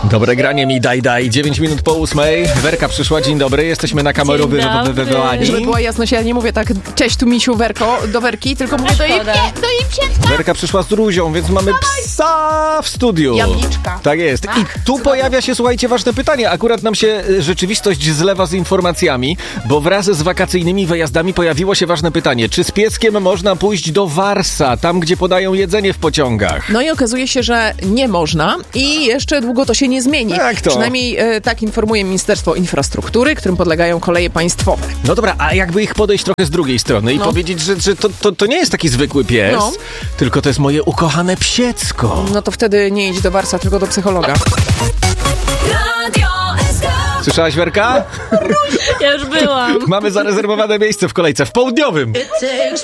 Dobre granie mi daj. 9 minut po 8. Werka przyszła, dzień dobry. Jesteśmy na kamerowy wywołani. Żeby była jasność, ja nie mówię tak, cześć tu misiu Werko, do Werki, tylko mówię do jej pieska. Werka przyszła z Rózią, więc mamy psa w studiu. Jamniczka. Tak jest. I tu pojawia się, słuchajcie, ważne pytanie. Akurat nam się rzeczywistość zlewa z informacjami, bo wraz z wakacyjnymi wyjazdami pojawiło się ważne pytanie. Czy z pieskiem można pójść do Warsa, tam gdzie podają jedzenie w pociągach? No i okazuje się, że nie można i jeszcze długo to się nie zmieni. Jak to? Przynajmniej tak informuje Ministerstwo Infrastruktury, którym podlegają koleje państwowe. No dobra, a jakby ich podejść trochę z drugiej strony i powiedzieć, że to nie jest taki zwykły pies, tylko to jest moje ukochane psiecko. No to wtedy nie idź do Warsa, tylko do psychologa. Słyszałaś, Werka? Ja już byłam. Mamy zarezerwowane miejsce w kolejce w południowym.